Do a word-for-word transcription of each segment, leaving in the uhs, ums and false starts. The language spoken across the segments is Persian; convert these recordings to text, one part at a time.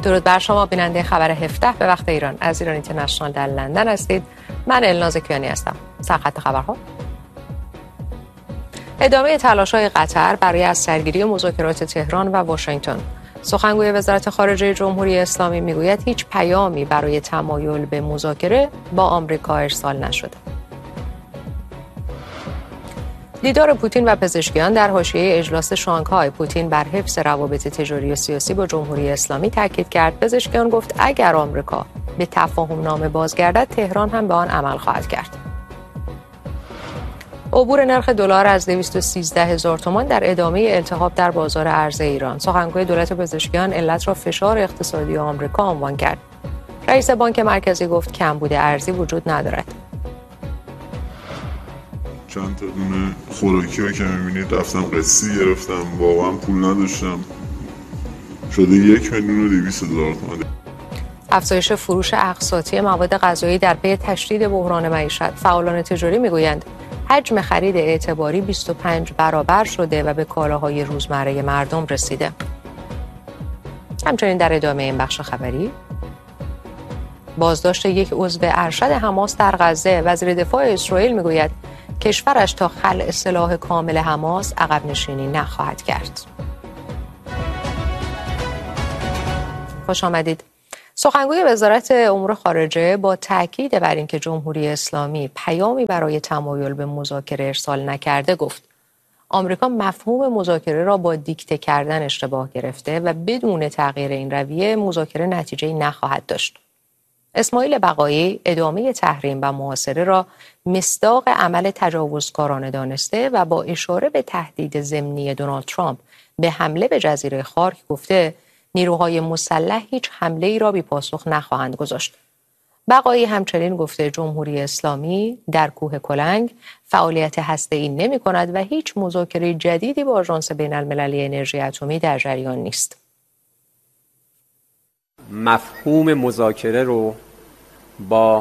درود بر شما بیننده خبر هفده به وقت ایران از ایران اینترنشنال در لندن هستید. من الناز کیانی هستم. سرخط خبرها: ادامه تلاش‌های قطر برای از سرگیری مذاکرات تهران و واشنگتن. سخنگوی وزارت خارجه جمهوری اسلامی میگوید هیچ پیامی برای تمایل به مذاکره با آمریکا ارسال نشده. دیدار پوتین و پزشکیان در حاشیه اجلاس شانگهای. پوتین بر حفظ روابط تجاری و سیاسی با جمهوری اسلامی تاکید کرد. پزشکیان گفت اگر آمریکا به تفاهم نامه بازگردد تهران هم به آن عمل خواهد کرد. عبور نرخ دلار از دویست و سیزده هزار تومان در ادامه التهاب در بازار ارز ایران. سخنگوی دولت پزشکیان علت را فشار اقتصادی آمریکا عنوان کرد. رئیس بانک مرکزی گفت کمبود ارزی وجود ندارد. چند تا دونه خوراکی ها که میبینید رفتم قسطی گرفتم، واقعا پول نداشتم، شده یک میلیون و دویست هزار تومان. افزایش فروش اقساطی مواد غذایی در پی تشدید بحران معیشت. فعالان تجاری میگویند حجم خرید اعتباری بیست و پنج برابر شده و به کالاهای روزمره مردم رسیده. همچنین در ادامه این بخش خبری، بازداشت یک عضو ارشد حماس در غزه. وزیر دفاع اسرائیل میگوید کشورش تا خلع سلاح کامل حماس عقب نشینی نخواهد کرد. خوش آمدید. سخنگوی وزارت امور خارجه با تاکید بر اینکه جمهوری اسلامی پیامی برای تمایل به مذاکره ارسال نکرده گفت آمریکا مفهوم مذاکره را با دیکته کردن اشتباه گرفته و بدون تغییر این رویه مذاکره نتیجه‌ای نخواهد داشت. اسماعیل بقایی ادامه تحریم و محاصره را مصداق عمل تجاوزکارانه دانسته و با اشاره به تهدید ضمنی دونالد ترامپ به حمله به جزیره خارک گفته نیروهای مسلح هیچ حمله ای را بی پاسخ نخواهند گذاشت. بقایی همچنین گفته جمهوری اسلامی در کوه کلنگ فعالیت هسته‌ای نمی کند و هیچ مذاکره جدیدی با آژانس بین المللی انرژی اتمی در جریان نیست. مفهوم مذاکره رو با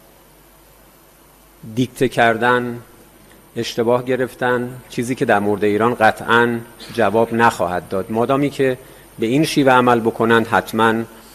دیکته کردن اشتباه گرفتن، چیزی که در مورد ایران قطعاً جواب نخواهد داد. مادامی که به این شیوه عمل بکنند حتماً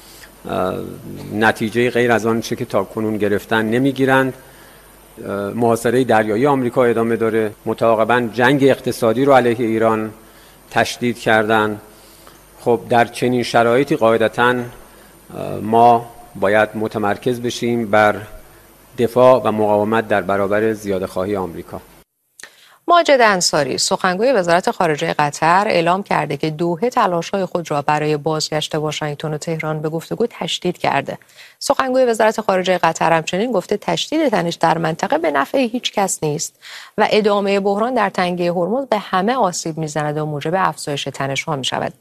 نتیجه غیر از آن چه که تا کنون گرفتن نمیگیرند. محاصره دریایی آمریکا ادامه داره، متعاقباً جنگ اقتصادی رو علیه ایران تشدید کردن. خب در چنین شرایطی قاعدتاً ما باید متمرکز بشیم بر دفاع و مقاومت در برابر زیاده‌خواهی آمریکا. ماجد انصاری سخنگوی وزارت خارجه قطر اعلام کرده که دوحه تلاش‌های خود را برای بازگشت واشنگتن و تهران به گفتگو تشدید کرده. سخنگوی وزارت خارجه قطر همچنین گفته تشدید تنش در منطقه به نفع هیچ کس نیست و ادامه بحران در تنگه هرمز به همه آسیب می‌زند و موجب افزایش تنش‌ها می‌شود.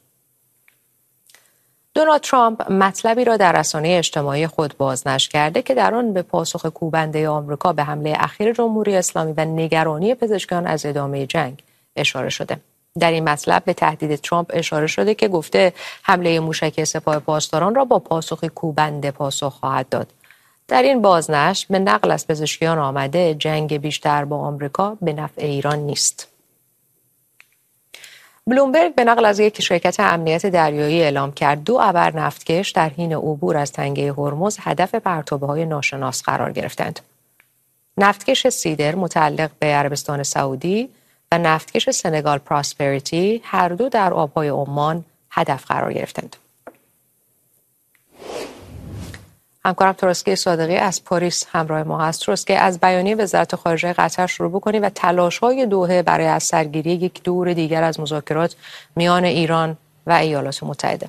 دونالد ترامپ مطلبی را در رسانه اجتماعی خود بازنشر کرده که در آن به پاسخ کوبنده آمریکا به حمله اخیر جمهوری اسلامی و نگرانی پزشکان از ادامه جنگ اشاره شده. در این مطلب به تهدید ترامپ اشاره شده که گفته حمله موشکی سپاه پاسداران را با پاسخ کوبنده پاسخ خواهد داد. در این بازنشر به نقل از پزشکیان آمده جنگ بیشتر با آمریکا به نفع ایران نیست. بلومبرگ به نقل از یک شرکت امنیت دریایی اعلام کرد دو ابر نفتکش در حین عبور از تنگه هرمز هدف پرتابه‌های ناشناس قرار گرفتند. نفتکش سیدر متعلق به عربستان سعودی و نفتکش سنگال پراسپریتی هر دو در آبهای عمان هدف قرار گرفتند. همکارم تروسکی صادقی از پاریس همراه ما هست. تروسکی، از بیانیه وزارت خارجه قطر شروع بکنیم و تلاش‌های دوحه برای از سرگیری یک دور دیگر از مذاکرات میان ایران و ایالات متحده.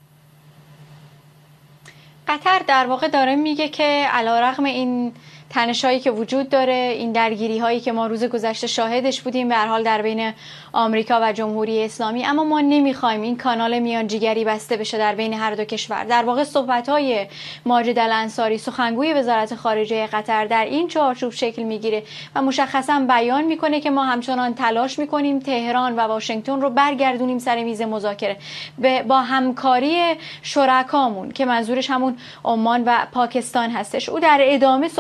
قطر در واقع داره میگه که علیرغم این تنش‌هایی که وجود داره، این درگیری‌هایی که ما روز گذشته شاهدش بودیم به هر حال در بین آمریکا و جمهوری اسلامی، اما ما نمی‌خوایم این کانال میانجیگری بسته بشه در بین هر دو کشور. در واقع صحبت‌های ماجد الانصاری سخنگوی وزارت خارجه قطر در این چارچوب شکل می‌گیره و مشخصاً بیان می‌کنه که ما همچنان تلاش می‌کنیم تهران و واشنگتن رو برگردونیم سر میز مذاکره با همکاری شرکامون که منظورش همون عمان و پاکستان هستش. او در ادامه صحبت کرد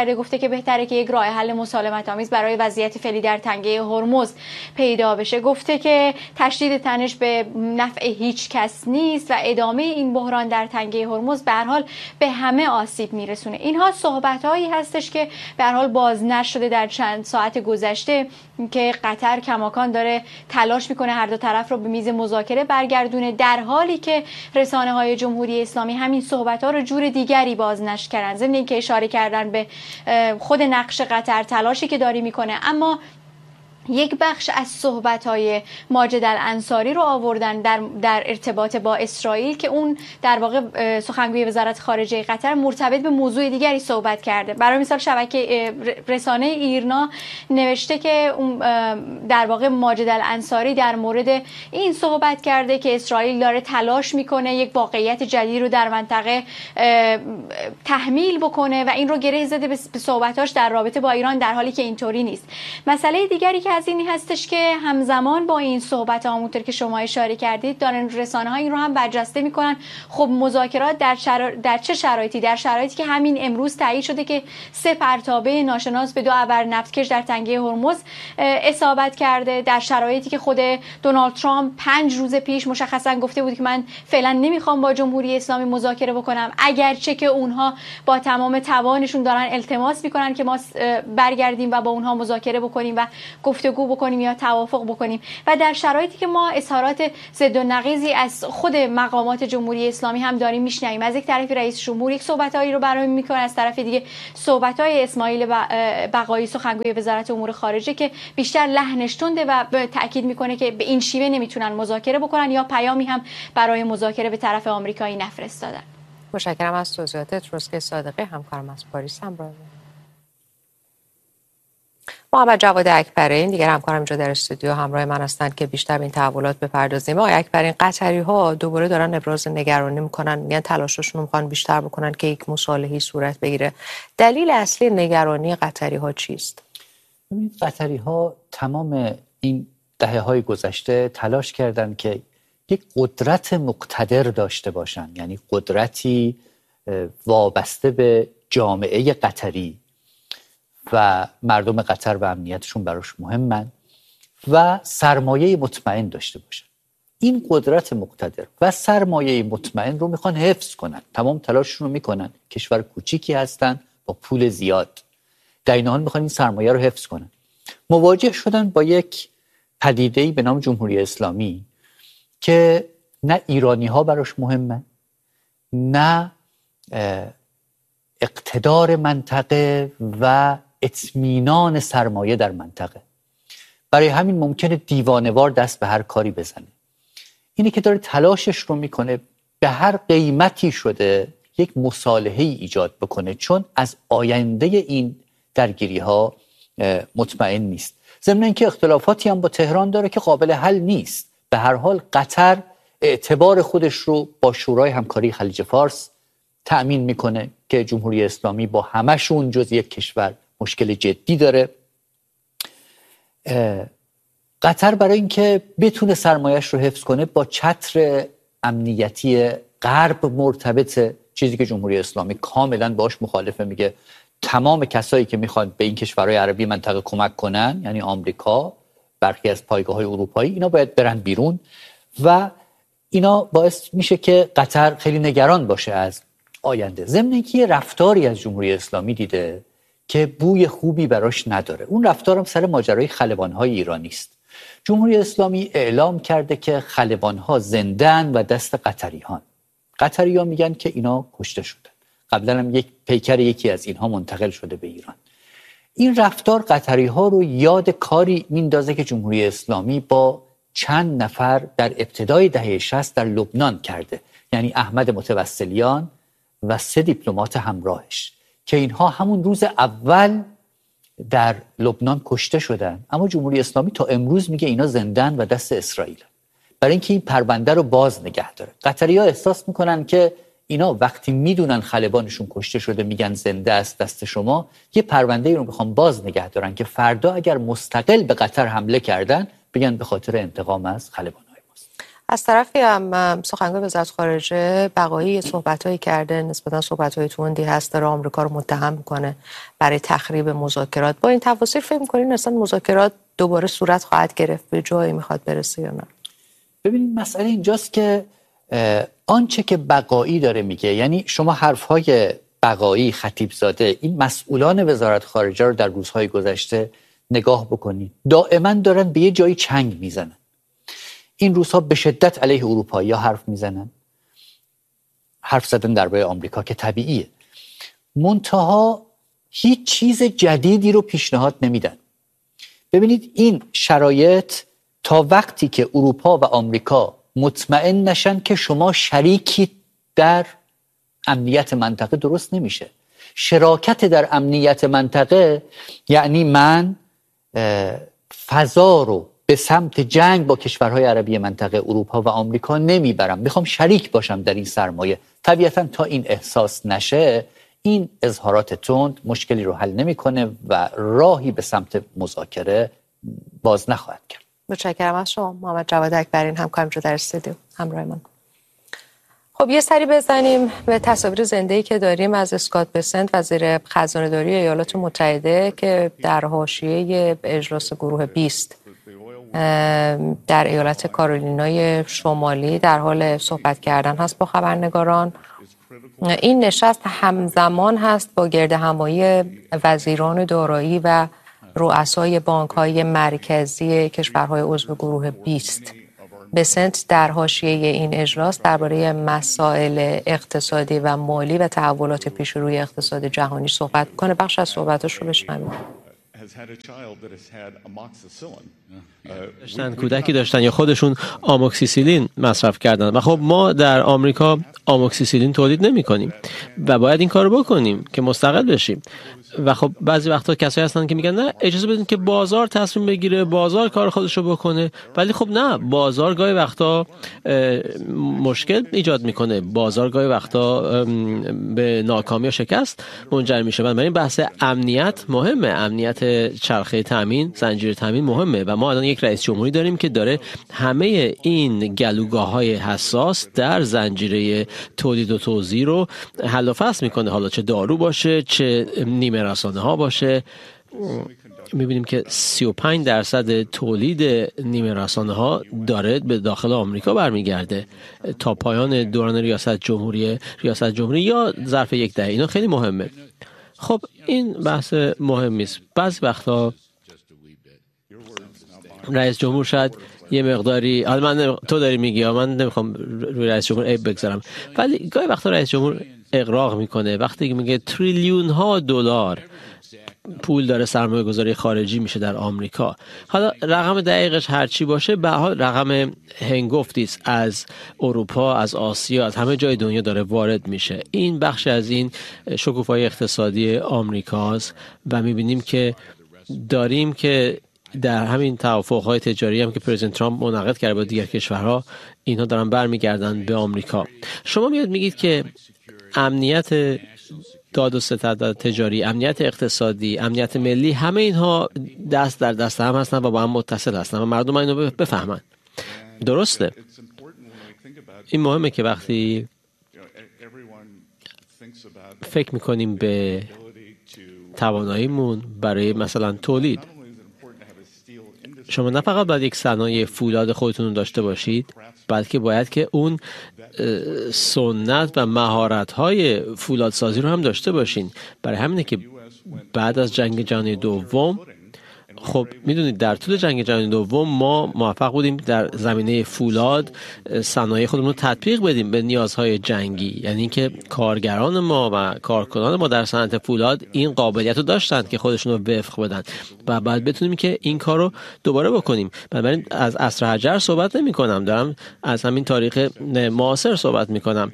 کرده، گفته که بهتره که یک راه حل مسالمت آمیز برای وضعیت فعلی در تنگه هرمز پیدا بشه. گفته که تشدید تنش به نفع هیچ کس نیست و ادامه این بحران در تنگه هرمز به هر حال به همه آسیب میرسونه. اینها صحبت‌هایی هستش که به هر حال بازنشر شده در چند ساعت گذشته که قطر کماکان داره تلاش میکنه هر دو طرف رو به میز مذاکره برگردونه، در حالی که رسانه‌های جمهوری اسلامی همین صحبت‌ها رو جور دیگری بازنشر کردن، ضمن اینکه اشاره کردن به خود نقش قطر، تلاشی که داری میکنه، اما یک بخش از صحبت‌های ماجد الانصاری رو آوردن در در ارتباط با اسرائیل که اون در واقع سخنگوی وزارت خارجه قطر مرتبط به موضوع دیگری صحبت کرده. برای مثال شبکه رسانه ایرنا نوشته که اون در واقع ماجد الانصاری در مورد این صحبت کرده که اسرائیل داره تلاش میکنه یک واقعیت جدید رو در منطقه تحمیل بکنه و این رو گره زده به صحبتاش در رابطه با ایران، در حالی که اینطوری نیست. مسئله دیگری که از این هستش که همزمان با این صحبت ها همونطور که شما اشاره کردید دارن رسانه ها این رو هم برجسته میکنن خب مذاکرات در, شرا... در چه شرایطی؟ در شرایطی که همین امروز تایید شده که سه پرتابه ناشناس به دو ابر نفتکش در تنگه هرمز اصابت کرده، در شرایطی که خود دونالد ترامپ پنج روز پیش مشخصا گفته بود که من فعلا نمیخوام با جمهوری اسلامی مذاکره بکنم، اگرچه که اونها با تمام توانشون دارن التماس میکنن که ما برگردیم و با اونها مذاکره بکنیم و گفتگو بکنیم یا توافق بکنیم. و در شرایطی که ما اظهارات ضد و نقیضی از خود مقامات جمهوری اسلامی هم داریم میشنویم، از یک طرف رئیس جمهور یک صحبتایی رو برای میکنه، از طرف دیگه صحبت‌های اسماعیل بقایی سخنگوی وزارت امور خارجه که بیشتر لحنش تنده و تاکید میکنه که به این شیوه نمیتونن مذاکره بکنن یا پیامی هم برای مذاکره به طرف آمریکایی نفرستادن. متشکرم از توضیحاتت. رزقه صادقی همکارم از پاریس همراه محمد جواد اکبرین دیگر همکارم اینجا در استودیو همراه من هستند که بیشتر به این تحولات بپردازیم. آقای اکبرین، قطری‌ها دوباره دارن ابراز نگرانی میکنن، میگن تلاششون میخوان بیشتر بکنن که یک مصالحه‌ای صورت بگیره. دلیل اصلی نگرانی قطری‌ها چیست؟ ببینید، قطری‌ها تمام این دهه‌های گذشته تلاش کردند که یک قدرت مقتدر داشته باشن، یعنی قدرتی وابسته به جامعه قطری و مردم قطر و امنیتشون براش مهمن و سرمایه مطمئن داشته باشن. این قدرت مقتدر و سرمایه مطمئن رو میخوان حفظ کنن، تمام تلاششون رو میکنن. کشور کوچیکی هستن با پول زیاد، در این حال میخوان این سرمایه رو حفظ کنن. مواجه شدن با یک پدیده‌ای به نام جمهوری اسلامی که نه ایرانی ها براش مهمن، نه اقتدار منطقه و اطمینان سرمایه در منطقه. برای همین ممکنه دیوانه‌وار دست به هر کاری بزنه. اینی که داره تلاشش رو میکنه به هر قیمتی شده یک مصالحه‌ای ایجاد بکنه، چون از آینده این درگیری ها مطمئن نیست. ضمن اینکه اختلافاتی هم با تهران داره که قابل حل نیست. به هر حال قطر اعتبار خودش رو با شورای همکاری خلیج فارس تأمین میکنه که جمهوری اسلامی با همشون جز یک کشور مشکل جدی داره. قطر برای اینکه بتونه سرمایه‌اش رو حفظ کنه با چتر امنیتی غرب مرتبطه، چیزی که جمهوری اسلامی کاملا باش مخالفه. میگه تمام کسایی که میخوان به این کشورهای عربی منطقه کمک کنن، یعنی آمریکا، برخی از پایگاه‌های اروپایی، اینا باید برن بیرون و اینا باعث میشه که قطر خیلی نگران باشه از آینده. ضمن اینکه یه رفتاری از جمهوری اسلامی دیده که بوی خوبی براش نداره. اون رفتار هم سر ماجرای خلبان‌های ایرانی است. جمهوری اسلامی اعلام کرده که خلبان‌ها زنده‌اند و دست قطری‌هان. قطری‌ها میگن که اینا کشته شدن. قبلا هم یک پیکر یکی از اینها منتقل شده به ایران. این رفتار قطری‌ها رو یاد کاری میندازه که جمهوری اسلامی با چند نفر در ابتدای دهه شصت در لبنان کرده، یعنی احمد متوسلیان و سه دیپلمات همراهش، که اینها همون روز اول در لبنان کشته شدن، اما جمهوری اسلامی تا امروز میگه اینا زنده‌اند و دست اسرائیل، برای اینکه این پرونده رو باز نگه داره. قطری‌ها احساس میکنن که اینا وقتی میدونن خلبانشون کشته شده میگن زنده است دست شما، یه پرونده رو میخوان باز نگه دارن که فردا اگر مستقل به قطر حمله کردن بگن به خاطر انتقام از خلبان‌های ماست. از طرفی هم سخنگوی وزارت خارجه بقایی صحبت‌هایی کرده، نسبتاً صحبت‌های تندی هست، داره آمریکا رو متهم میکنه برای تخریب مذاکرات. با این تفاصیل فکر می‌کنین اصلا مذاکرات دوباره صورت خواهد گرفت، به جایی میخواد برسه یا نه؟ ببینید مسئله اینجاست که آنچه که بقایی داره میگه، یعنی شما حرف‌های بقایی، خطیبزاده، این مسئولان وزارت خارجه رو در روزهای گذشته نگاه بکنید، دائما دارن به یه جایی چنگ میزنن. این روزها به شدت علیه اروپایی‌ها حرف میزنن، حرف زدن درباره آمریکا که طبیعیه، منتها هیچ چیز جدیدی رو پیشنهاد نمیدن. ببینید این شرایط تا وقتی که اروپا و آمریکا مطمئن نشن که شما شریکی در امنیت منطقه، درست نمیشه. شراکت در امنیت منطقه یعنی من فضا رو به سمت جنگ با کشورهای عربی منطقه اروپا و آمریکا نمیبرم، میخوام شریک باشم در این سرمایه. طبیعتا تا این احساس نشه این اظهارات تند مشکلی رو حل نمیکنه و راهی به سمت مذاکره باز نخواهد کرد. متشکرم از شما محمد جواد اکبرین، همکارم رو در استودیو همراه من. خب یه سری بزنیم به تصاویر زنده‌ای که داریم از اسکات بسنت، وزیر خزانه‌داری ایالات متحده، که در حاشیه اجلاس گروه بیست در ایالت کارولینای شمالی در حال صحبت کردن هست با خبرنگاران. این نشست همزمان هست با گردهمایی وزیران دارایی و رؤسای بانک‌های مرکزی کشورهای عضو گروه بیست. بسنت در حاشیه این اجلاس درباره مسائل اقتصادی و مالی و تحولات پیش روی اقتصاد جهانی صحبت می‌کنه. بخش از صحبتش رو بشنویم. داشتن کودکی داشتن یا خودشون آموکسیسیلین مصرف کردن و خب ما در آمریکا آموکسیسیلین تولید نمی کنیم و باید این کارو بکنیم که مستقل بشیم. و خب بعضی وقتا کسایی هستن که میگن نه اجازه بدین که بازار تصمیم بگیره، بازار کار خودشو بکنه، ولی خب نه، بازار گاهی وقتا مشکل ایجاد میکنه، بازار گاهی وقتا به ناکامی و شکست منجر میشه. بنابراین بحث امنیت مهمه، امنیت چرخه تامین، زنجیره تامین مهمه و ما الان یک رئیس جمهوری داریم که داره همه این گلوگاه‌های حساس در زنجیره تولید و توزیع رو حل و فصل میکنه، حالا چه دارو باشه چه نیمه رسانه ها باشه. میبینیم که سی و پنج درصد تولید نیمه رسانه ها داره به داخل آمریکا برمیگرده تا پایان دوران ریاست جمهوری ریاست جمهوری یا ظرف یک دهه. اینا خیلی مهمه. خب این بحث مهمی است. بعضی وقتا رئیس جمهور شاید یه مقداری، حالا من تو داری میگی، من نمیخوام روی رئیس جمهور عیب بگذارم، ولی گاهی وقتا رئیس جمهور اغراق میکنه وقتی که میگه تریلیون ها دلار پول داره سرمایه گذاری خارجی میشه در آمریکا. حالا رقم دقیقش هرچی باشه به حال رقم هنگفتی است، از اروپا، از آسیا، از همه جای دنیا داره وارد میشه. این بخش از این شکوفایی اقتصادی آمریکاست و میبینیم که داریم که در همین توافق‌های تجاری هم که پرزیدنت ترامپ منعقد کرده با دیگر کشورها، اینها دارن برمیگردن به آمریکا. شما میاد میگید که امنیت داد و ستد تجاری، امنیت اقتصادی، امنیت ملی، همه اینها دست در دست هم هستن و با هم متصل هستن و مردم اینو بفهمن. درسته. این مهمه که وقتی فکر میکنیم به تواناییمون برای مثلا تولید، شما نه فقط باید یک صنایع فولاد خودتون داشته باشید، بلکه باید که اون سنت و مهارت‌های فولادسازی رو هم داشته باشین. برای همینه که بعد از جنگ جهانی دوم، خب میدونید در طول جنگ جهانی دوم ما موفق بودیم در زمینه فولاد صنایع خودمون رو تطبیق بدیم به نیازهای جنگی، یعنی اینکه کارگران ما و کارکنان ما در صنعت فولاد این قابلیت رو داشتن که خودشون رو وفق بدن و بعد بتونیم که این کار رو دوباره بکنیم. بنابراین از عصر حجر صحبت نمی کنم، دارم از همین تاریخ معاصر صحبت می کنم.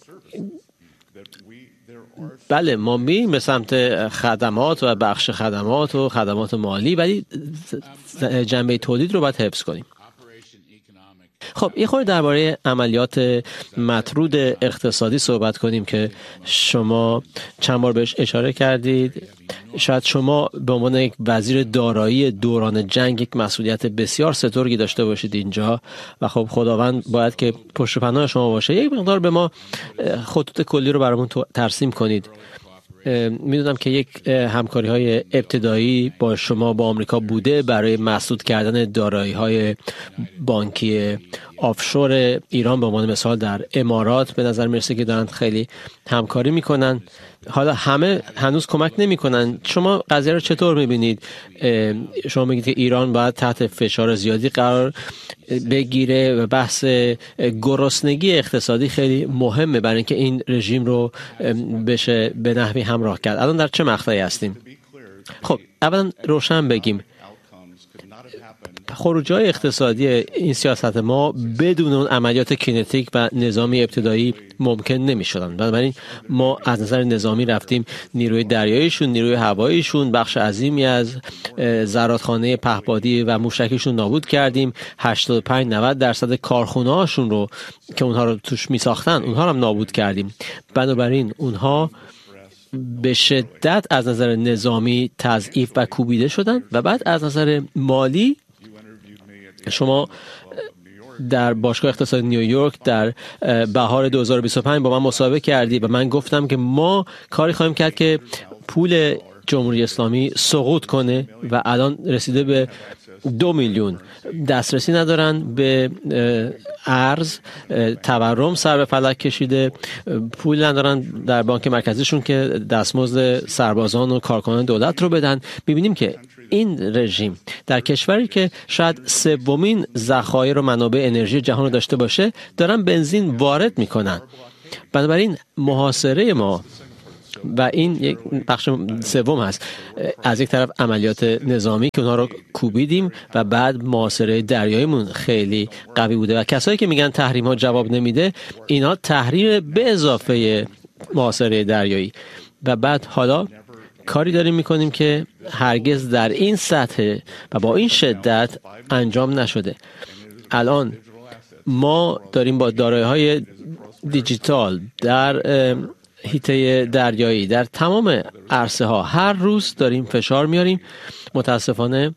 بله ما میریم به سمت خدمات و بخش خدمات و خدمات مالی، ولی جنبه تولید رو باید حفظ کنیم. خب یه خورده درباره عملیات مطرود اقتصادی صحبت کنیم که شما چند بار بهش اشاره کردید. شاید شما به عنوان یک وزیر دارایی دوران جنگ یک مسئولیت بسیار سترگی داشته باشید اینجا و خب خداوند باید که پشت و پناه شما باشه. یک مقدار به ما خطوط کلی رو برامون ترسیم کنید. میدونم که یک همکاری های ابتدایی با شما با آمریکا بوده برای مسدود کردن دارایی های بانکی آفشور ایران به عنوان مثال در امارات. به نظر میرسه که دارن خیلی همکاری میکنن. حالا همه هنوز کمک نمیکنن. شما قضیه رو چطور میبینید؟ شما میگید که ایران باید تحت فشار زیادی قرار بگیره و بحث گرسنگی اقتصادی خیلی مهمه برای اینکه این رژیم رو بشه به نحوی همراه کرد. الان در چه مقطعی هستیم؟ خب اولا روشن بگیم خروج‌های اقتصادی این سیاست ما بدون اون عملیات کینتیک و نظامی ابتدایی ممکن نمی‌شدن. بنابراین ما از نظر نظامی رفتیم نیروی دریاییشون، نیروی هواییشون، بخش عظیمی از زرادخانه پهپادی و موشکیشون نابود کردیم. هشتاد و پنج نود درصد کارخونه‌هاشون رو که اونها رو توش می‌ساختن اونها رو هم نابود کردیم. بنابراین اونها به شدت از نظر نظامی تضعیف و کوبیده شدن و بعد از نظر مالی شما در باشگاه اقتصادی نیویورک در بهار دو هزار و بیست و پنج با من مصاحبه کردی و من گفتم که ما کاری خواهیم کرد که پول جمهوری اسلامی سقوط کنه و الان رسیده به دو میلیون دسترسی ندارن به ارز، تورم سر به فلک کشیده، پول ندارن در بانک مرکزیشون که دستمزد سربازان و کارکنان دولت رو بدن. میبینیم که این رژیم در کشوری که شاید سومین ذخایر و منابع انرژی جهان رو داشته باشه دارن بنزین وارد میکنن. بنابراین محاصره ما و این یک بخش سوم هست. از یک طرف عملیات نظامی که اونها رو کوبیدیم و بعد محاصره دریاییمون خیلی قوی بوده و کسایی که میگن تحریم ها جواب نمیده اینا تحریم به اضافه محاصره دریایی و بعد حالا کاری داریم میکنیم که هرگز در این سطح و با این شدت انجام نشده. الان ما داریم با دارایی‌های دیجیتال در حیطه دریایی در تمام عرصه ها هر روز داریم فشار میاریم. متاسفانه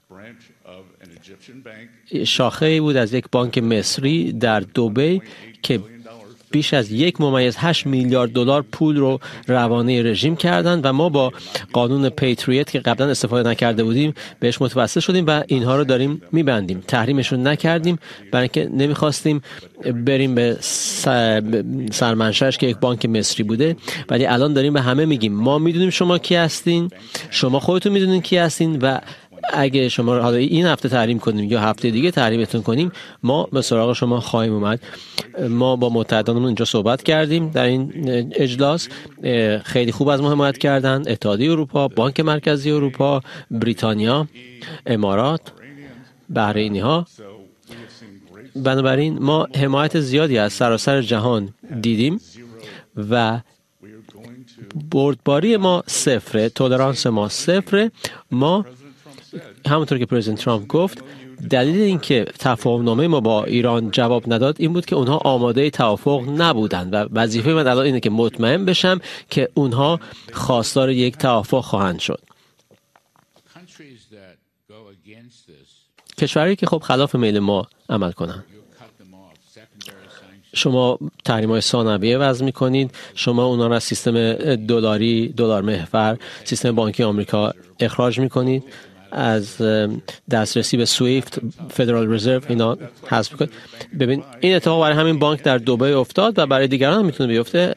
شاخه‌ای بود از یک بانک مصری در دبی که بیش از یک ممیز هشت میلیارد دلار پول رو روانه رژیم کردن و ما با قانون پیتریت که قبلا استفاده نکرده بودیم بهش متوسل شدیم و اینها رو داریم میبندیم. تحریمشون نکردیم برای اینکه نمیخواستیم بریم به سرمنشأش که یک بانک مصری بوده، ولی الان داریم به همه میگیم ما میدونیم شما کی هستین، شما خودتون میدونین کی هستین و اگه شما حالا این هفته تحریم کنیم یا هفته دیگه تحریمتون کنیم ما به سراغ شما خواهیم اومد. ما با متحدانمون اینجا صحبت کردیم در این اجلاس، خیلی خوب از ما حمایت کردن. اتحادیه اروپا، بانک مرکزی اروپا، بریتانیا، امارات، بحرینی ها. بنابراین ما حمایت زیادی از سراسر جهان دیدیم و بردباری ما صفره، تولرانس ما صفره. ما همونطور که پرزیدنت ترامپ گفت دلیل اینکه تفاهم‌نامه ما با ایران جواب نداد این بود که اونها آماده توافق نبودند و وظیفه من الان اینه که مطمئن بشم که اونها خواستار یک توافق خواهند شد. کشوری که خب خلاف میل ما عمل کنند، شما تحریم‌های ثانویه وضع می‌کنید، شما اونا را از سیستم دلاری، دلار محور، سیستم بانکی آمریکا اخراج می‌کنید، از دسترسی به سویفت، فدرال رزرو اینا حذف می‌کنید. ببین این اتفاق برای همین بانک در دبی افتاد و برای دیگران هم میتونه بیفته.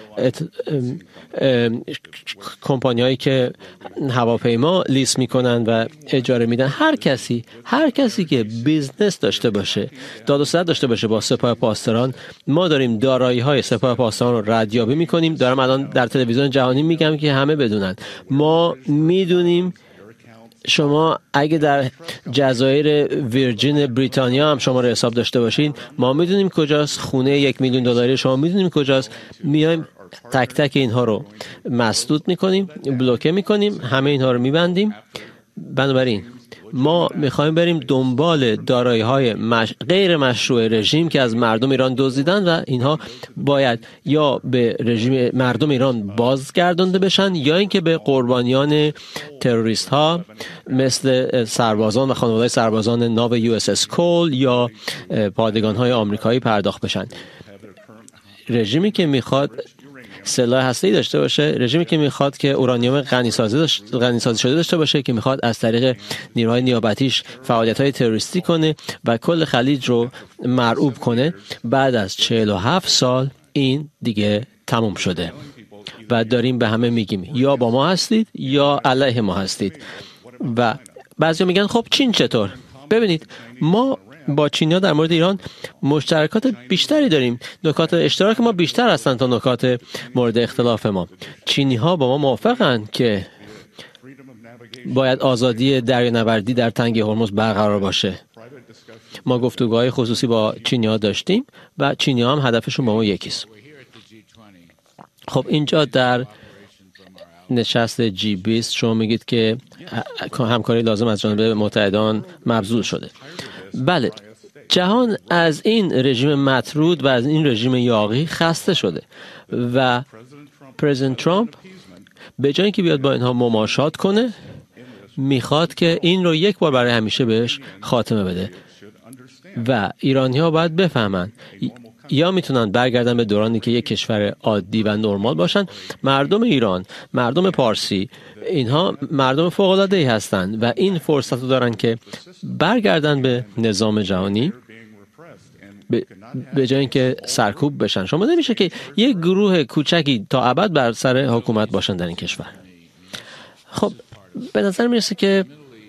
کمپانیایی که هواپیما لیز میکنن و اجاره میدن، هر کسی هر کسی که بیزنس داشته باشه، داد و ستد داشته باشه با سپاه پاسداران، ما داریم دارایی های سپاه پاسداران رو ردیابی میکنیم. دارم الان در تلویزیون جهانی میگم که همه بدونن. ما میدونیم شما اگه در جزایر ویرجین بریتانیا هم شما رو حساب داشته باشین، ما میدونیم کجاست. خونه یک میلیون دلاری شما میدونیم کجاست. میایم تک تک اینها رو مسدود میکنیم، بلوکه میکنیم، همه اینها رو میبندیم. بنابراین ما میخوایم بریم دنبال دارایی‌های مش... غیر مشروع رژیم که از مردم ایران دزدیدن و اینها باید یا به رژیم مردم ایران بازگردانده بشن یا اینکه به قربانیان تروریست ها مثل سربازان و خانواده سربازان ناو یو اس اس کول یا پادگان های آمریکایی پرداخت بشن. رژیمی که میخواد سلاح هسته‌ای داشته باشه، رژیمی که میخواد که اورانیوم غنی سازی غنی سازی شده داشته باشه، که میخواد از طریق نیروهای نیابتیش فعالیت‌های تروریستی کنه و کل خلیج رو مرعوب کنه، بعد از چهل و هفت سال این دیگه تموم شده و داریم به همه میگیم یا با ما هستید یا علیه ما هستید. و بعضیا میگن خب چین چطور؟ ببینید ما با چینیا در مورد ایران مشترکات بیشتری داریم. نکات اشتراک ما بیشتر هستند تا نکات مورد اختلاف ما. چینی ها با ما موافقند که باید آزادی دریانوردی در تنگه هرمز برقرار باشه. ما گفتگوهای خصوصی با چینی ها داشتیم و چینی ها هم هدفشون با ما یکیست. خب اینجا در نشست جی بیست شما میگید که همکاری لازم از جانب متحدان مبذول شده. بله، جهان از این رژیم مطرود و از این رژیم یاغی خسته شده و پرزیدنت ترامپ به جای اینکه بیاد با اینها مماشات کنه میخواد که این رو یک بار برای همیشه بهش خاتمه بده و ایرانی ها باید بفهمن یا میتونن برگردن به دورانی که یک کشور عادی و نرمال باشن. مردم ایران، مردم پارسی، اینها مردم فوق العاده ای هستند و این فرصت رو دارن که برگردن به نظام جهانی به جای اینکه سرکوب بشن. شما نمیشه که یک گروه کوچکی تا ابد بر سر حکومت باشن در این کشور. خب به نظر میرسه که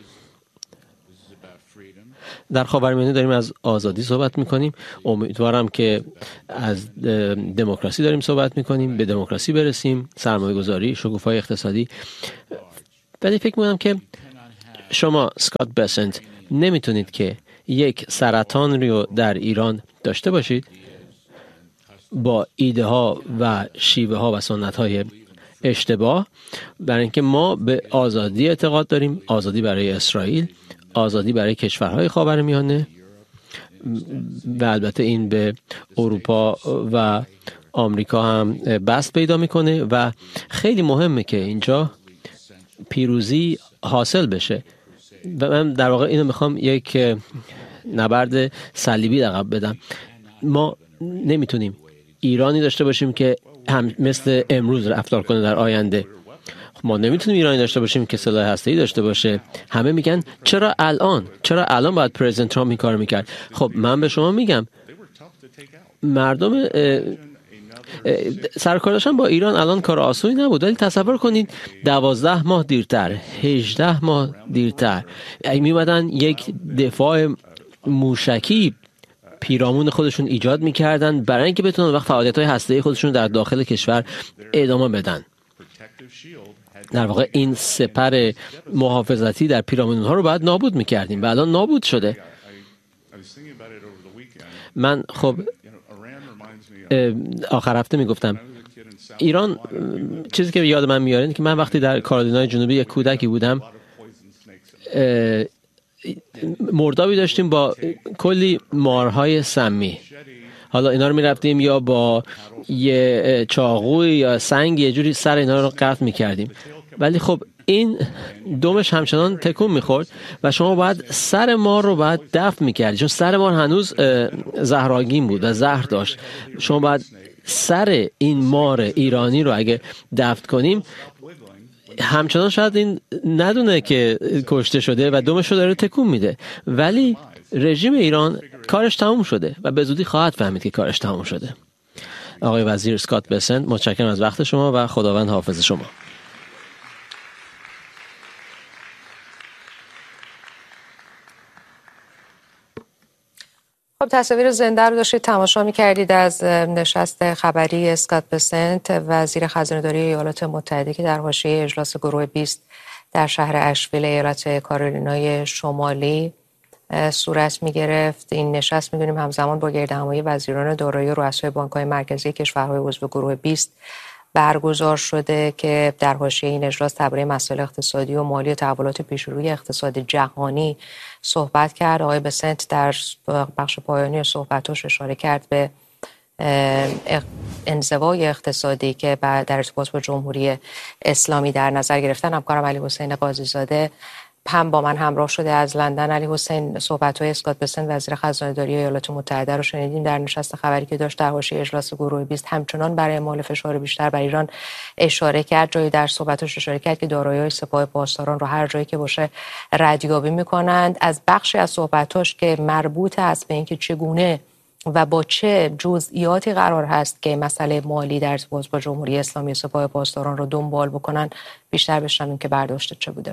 در خاورمیانه داریم از آزادی صحبت میکنیم. امیدوارم که از دموکراسی داریم صحبت میکنیم، به دموکراسی برسیم، سرمایه گذاری، شکوفایی اقتصادی. ولی فکر میکنم که شما اسکات بسنت نمیتونید که یک سرطان رو در ایران داشته باشید با ایده ها و شیوه ها و سنت های اشتباه، برای اینکه ما به آزادی اعتقاد داریم، آزادی برای اسرائیل، آزادی برای کشورهای خاورمیانه و البته این به اروپا و آمریکا هم بست پیدا میکنه و خیلی مهمه که اینجا پیروزی حاصل بشه. و من در واقع اینو میخوام یک نبرد صلیبی عقب بدم. ما نمیتونیم ایرانی داشته باشیم که هم مثل امروز رفتار کنه در آینده. ما نمیتونیم ایرانی داشته باشیم که سلاح هسته‌ای داشته باشه. همه میگن چرا الان چرا الان باید پرزیدنت ترامپ این کارو میکرد؟ خب من به شما میگم مردم سرکارداشتن با ایران الان کار آسونی نبود، ولی تصور کنید دوازده ماه دیرتر، هجده ماه دیرتر اگه میمدن یک دفاع موشکی پیرامون خودشون ایجاد میکردن برای اینکه بتونن وقت فعالیت‌های هسته‌ای خودشون در داخل کشور ادامه بدن. در واقع این سپر محافظتی در پیرامون اونها رو باید نابود میکردیم و الان نابود شده. من خب آخر هفته میگفتم ایران، چیزی که یاد من میاره اینه که من وقتی در کارولینای جنوبی یک کودکی بودم مردابی داشتیم با کلی مارهای سمی. حالا اینا رو میرفتیم یا با یه چاقوی یا سنگ یه جوری سر اینا رو قطع میکردیم، ولی خب این دمش همچنان تکون میخورد و شما باید سر مار رو باید دفن میکردی، چون سر مار هنوز زهرآگین بود و زهر داشت. شما باید سر این مار ایرانی رو اگه دفن کنیم همچنان شاید این ندونه که کشته شده و دمش رو داره تکون میده، ولی رژیم ایران کارش تموم شده و به زودی خواهد فهمید که کارش تموم شده. آقای وزیر اسکات بسنت، متشکرم از وقت شما و خداوند حافظ شما. خب تصاویر زنده رو داشتید تماشا می‌کردید از نشست خبری اسکات بسنت، وزیر خزانه‌داری ایالات متحده، که در حاشیه اجلاس گروه بیست در شهر اشویل ایالت کارولینای شمالی صورت می‌گرفت. این نشست می‌دونیم همزمان با گردهمایی وزیران دارایی و رؤسای بانک‌های مرکزی کشورهای عضو گروه بیست برگزار شده که در حاشیه این اجلاس درباره مسائل اقتصادی و مالی و تحولات پیشروی اقتصاد جهانی صحبت کرد. آقای بسنت در بخش پایانی صحبتش اشاره کرد به انزوای اقتصادی که در ارتباط با جمهوری اسلامی در نظر گرفتن. همکارم علی حسین قاضی زاده هم با من همراه شده از لندن. علی حسین، صحبت‌های اسکات بسنت وزیر خزانه‌داری ایالات متحده رو شنیدیم در نشست خبری که داشت در حاشیه اجلاس گروه بیست. همچنان برای اعمال فشار بیشتر بر ایران اشاره کرد. جایی در صحبتش اشاره کرد که دارایی‌های سپاه پاسداران رو هر جایی که باشه ردیابی می‌کنند. از بخشی از صحبتاش که مربوط است به اینکه چگونه و با چه جزئیاتی قرار هست که مسئله مالی در ارتباط با جمهوری اسلامی سپاه پاسداران رو دنبال بکنن بیشتر بشنویم که برداشت چه بوده.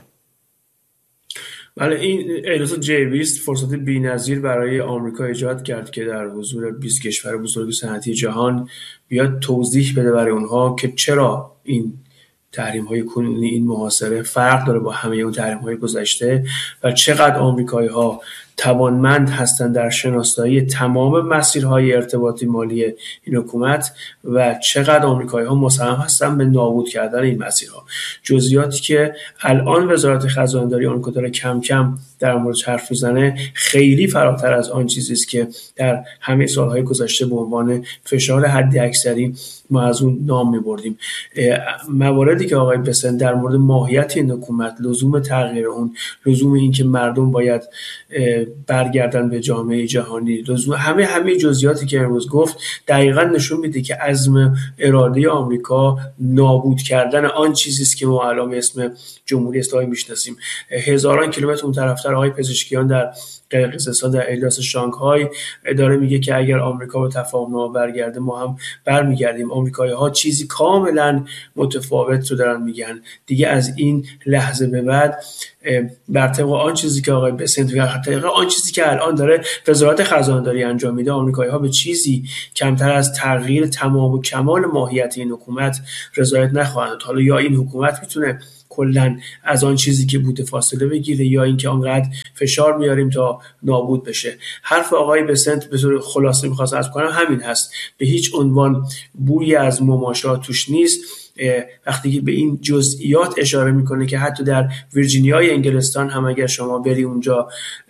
بله، این اجلاس جی بیست فرصت بی‌نظیر برای آمریکا ایجاد کرد که در حضور بیست کشور بزرگ صنعتی جهان بیاد توضیح بده برای اونها که چرا این تحریم‌های کنونی، این محاصره فرق داره با همه اون تحریم‌های گذشته و چقدر آمریکایی‌ها توانمند هستند در شناسایی تمام مسیرهای ارتباطی مالی این حکومت و چقدر آمریکایی‌ها مصمم هستند به نابود کردن این مسیرها. جزئیاتی که الان وزارت خزانه‌داری آمریکا داره کم کم در مورد حرف میزنه خیلی فراتر از آن چیزی است که در همه سالهای گذشته به عنوان فشار حداکثری ما از اون نام می‌بردیم. مواردی که آقای بسنت در مورد ماهیت این حکومت، لزوم تغییر اون، لزوم این که مردم باید برگردن به جامعه جهانی، لزوم همه همه جزئیاتی که امروز گفت دقیقاً نشون میده که عزم اراده آمریکا نابود کردن آن چیزی است که ما الان اسم جمهوری اسلامی میشناسیم. هزاران کیلومتر اون طرفتر آقای پزشکیان در قرقیزستان در اجلاس شانگهای داره میگه که اگر آمریکا به تفاهم برگرده ما هم برمیگردیم. آمریکایی‌ها چیزی کاملا متفاوت رو دارن میگن. دیگه از این لحظه به بعد بر طبق آن چیزی که آقای بسنت و طبق آن چیزی که الان داره وزارت خزانه‌داری انجام میده، آمریکایی‌ها به چیزی کمتر از تغییر تمام و کمال ماهیت این حکومت رضایت نخواهند. حالا یا این حکومت میتونه کلاً از آن چیزی که بوده فاصله بگیره یا اینکه آنقدر فشار میاریم تا نابود بشه. حرف آقای بسنت به طور خلاصه می‌خواستم عرض کنم همین هست. به هیچ عنوان بویی از مماشات توش نیست. وقتی که به این جزئیات اشاره میکنه که حتی در ویرجینیای انگلستان هم اگر شما بری اونجا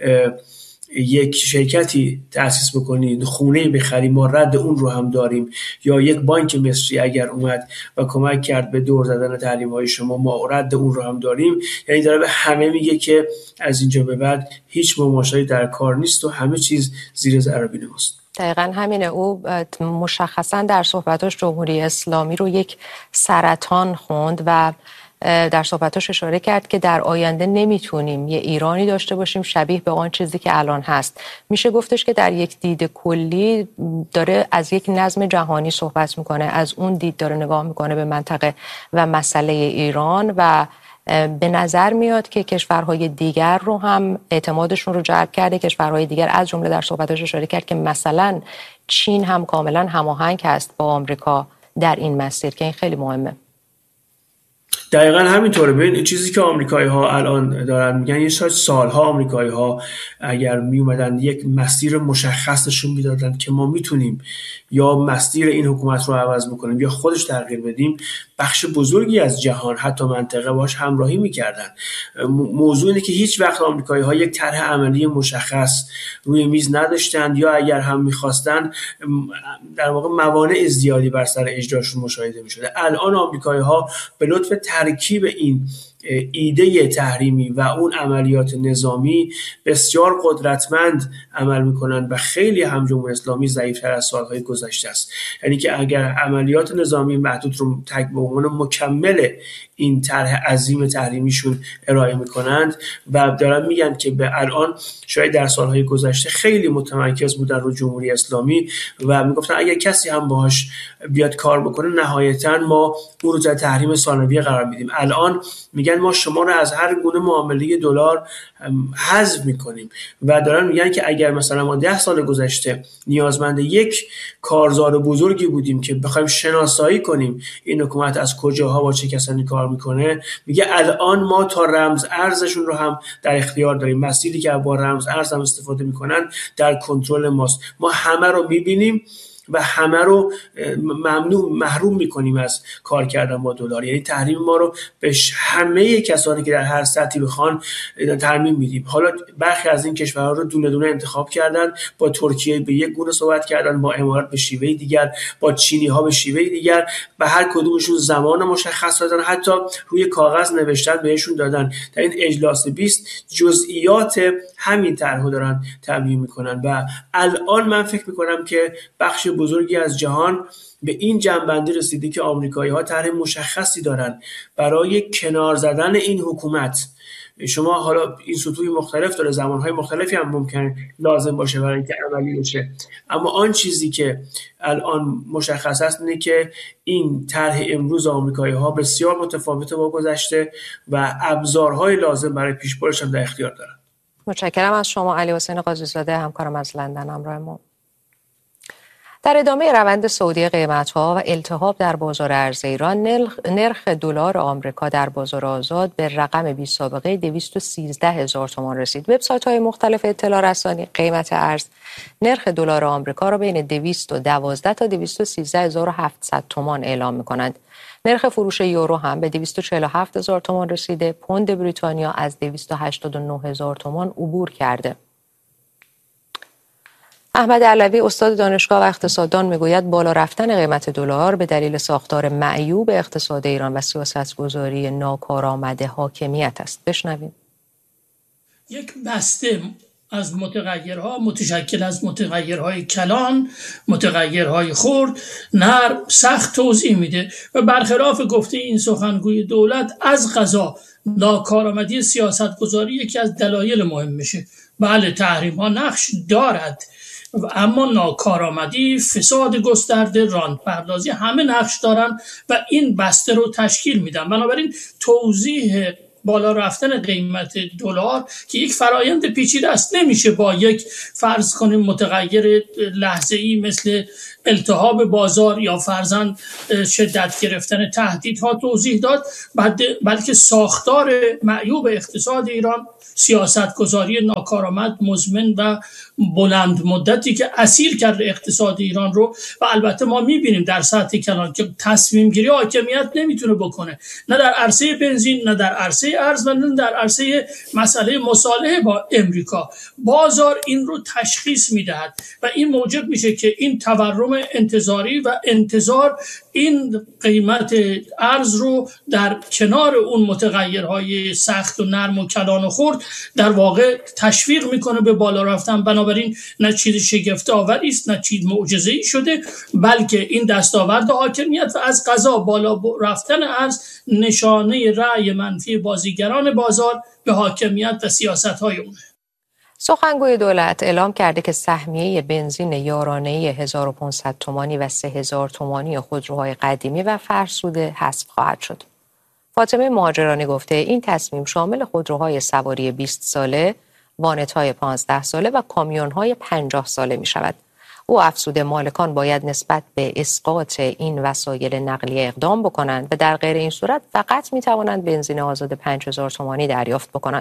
یک شرکتی تأسیس بکنید، خونه‌ای بخری، ما رد اون رو هم داریم، یا یک بانک مصری اگر اومد و کمک کرد به دور زدن تحریم‌های شما، ما رد اون رو هم داریم. یعنی داره به همه میگه که از اینجا به بعد هیچ مماشایی در کار نیست و همه چیز زیر ذره ماست. دقیقاً همینه. او مشخصاً در صحبتاش جمهوری اسلامی رو یک سرطان خوند و در صحبتاش اشاره کرد که در آینده نمیتونیم یه ایرانی داشته باشیم شبیه به آن چیزی که الان هست. میشه گفتش که در یک دید کلی داره از یک نظم جهانی صحبت میکنه، از اون دید داره نگاه میکنه به منطقه و مسئله ایران و به نظر میاد که کشورهای دیگر رو هم اعتمادشون رو جلب کرده. کشورهای دیگر از جمله در صحبتش اشاره کرد که مثلا چین هم کاملا هماهنگ است با آمریکا در این مسیر که این خیلی مهمه. دقیقاً همینطوره. ببین چیزی که آمریکایی‌ها الان دارن میگن، یه شاید سالها آمریکایی‌ها اگر می اومدن یک مسیر مشخص نشون میدادن که ما میتونیم یا مسیر این حکومت رو عوض بکنیم یا خودش تغییر بدیم، بخش بزرگی از جهان حتی منطقه باش همراهی میکردن. موضوع اینه که هیچ وقت آمریکایی‌ها یک طرح عملی مشخص روی میز نداشتند یا اگر هم میخواستن در واقع موانع زیادی بر سر اجراشون مشاهده میشده. الان آمریکایی‌ها به لطف ترکیب این ایده تحریمی و اون عملیات نظامی بسیار قدرتمند عمل میکنن و خیلی هم جمهوری اسلامی ضعیف‌تر از سالهای گذشته است. یعنی که اگر عملیات نظامی محدود رو تک به عنوان مکمل این طرح عظیم تحریمیشون ارائه میکنند و دارن میگن که به الان شاید در سالهای گذشته خیلی متمرکز بودن رو جمهوری اسلامی و میگفتن اگر کسی هم باهاش بیاد کار بکنه نهایتاً ما اون رو در تحریم ثانویه قرار میدیم. الان میگن ما شما رو از هر گونه معامله دلار حذف میکنیم و دارن میگن که اگر مثلا ما ده سال گذشته نیازمند یک کارزار بزرگی بودیم که بخوایم شناسایی کنیم این حکومت از کجاها با چه کسانی کار میکنه، میگه الان ما تا رمز ارزشون رو هم در اختیار داریم. مسیری که با رمز ارز هم استفاده میکنن در کنترل ماست. ما همه رو میبینیم و همه رو ممنوع محروم میکنیم از کار کردن با دلار. یعنی تحریم ما رو به همه کسانی که در هر سطحی بخوان ترمیم میدیم. حالا برخی از این کشورها رو دونه دونه انتخاب کردن، با ترکیه به یک گونه صحبت کردن، با امارات به شیوه دیگر، با چینی ها به شیوه دیگر، به هر کدومشون زمان مشخص دادن، حتی روی کاغذ نوشتن بهشون دادن. در این اجلاس بیست جزئیات همین طرحو دارن تبیین میکنن و الان من فکر میکنم که بخش بزرگی از جهان به این جنبندی رسیده که آمریکایی‌ها طرح مشخصی دارن برای کنار زدن این حکومت. شما حالا این سطوح مختلف داره، زمانهای مختلفی هم ممکن لازم باشه برای اینکه عملی بشه، اما آن چیزی که الان مشخص است اینه که این طرح امروز آمریکایی‌ها بسیار متفاوته با گذشته و ابزارهای لازم برای پیشبردش هم در اختیار دارن. متشکرم از شما علی حسین قاضی‌زاده، همکارم از لندن همراه ما. در ادامه روند صعودی قیمت‌ها و التهاب در بازار ارز ایران، نرخ دلار آمریکا در بازار آزاد به رقم بی سابقه دویست و سیزده هزار تومان رسید. وبسایت‌های مختلف اطلاع رسانی قیمت ارز نرخ دلار آمریکا را بین دویست و دوازده تا دویست و سیزده هزار و هفتصد تومان اعلام می‌کنند. نرخ فروش یورو هم به دویست و چهل و هفت هزار تومان رسیده. پوند بریتانیا از دویست و هشتاد و نه هزار تومان عبور کرده. احمد علوی استاد دانشگاه و اقتصاددان میگوید بالا رفتن قیمت دلار به دلیل ساختار معیوب اقتصاد ایران و سیاستگذاری ناکارآمد حاکمیت است. بشنویم. یک بسته از متغیرها متشکل از متغیرهای کلان، متغیرهای خرد، نرم، سخت توضیح میده و برخلاف گفته این سخنگوی دولت از قضا ناکارآمدی سیاستگذاری یکی از دلایل مهم میشه. بله تحریم ها نقش دارد، اما ناکارآمدی، فساد گسترده، راندپردازی همه نقش دارن و این بسته رو تشکیل میدن. بنابراین توضیح بالا رفتن قیمت دلار که یک فرایند پیچیده است، نمیشه با یک فرض کنیم متغیر لحظه‌ای مثل التهاب بازار یا فرضاً شدت گرفتن تهدیدها توضیح داد، بلکه ساختار معیوب اقتصاد ایران، سیاستگذاری ناکارآمد، مزمن و بلند مدتی که اسیر کرده اقتصاد ایران رو و البته ما میبینیم در سطح کلان که تصمیم گیری حاکمیت نمیتونه بکنه، نه در عرصه بنزین، نه در عرصه ارز و نه در عرصه مسئله مصالحه با امریکا. بازار این رو تشخیص میدهد و این موجب میشه که این تورم انتظاری و انتظار این قیمت ارز رو در کنار اون متغیرهای سخت و نرم و کلان و خرد در واقع تشویق میکنه به بالا رفتن. بنابراین نه چیز شگفت آوری است، نه چیز معجزه‌ای شده، بلکه این دستاورد حاکمیت و از قضا بالا رفتن ارز نشانه رأی منفی بازیگران بازار به حاکمیت و سیاست‌های اونه. سخنگوی دولت اعلام کرده که سهمیه بنزین یارانه‌ای هزار و پانصد تومانی و سه هزار تومانی خودروهای قدیمی و فرسوده حذف خواهد شد. فاطمه مهاجرانی گفته این تصمیم شامل خودروهای سواری بیست ساله، وانت‌های پانزده ساله و کامیون‌های پنجاه ساله می شود. او افزوده مالکان باید نسبت به اسقاط این وسایل نقلیه اقدام بکنند و در غیر این صورت فقط می توانند بنزین آزاد پنج هزار تومانی دریافت بکنند.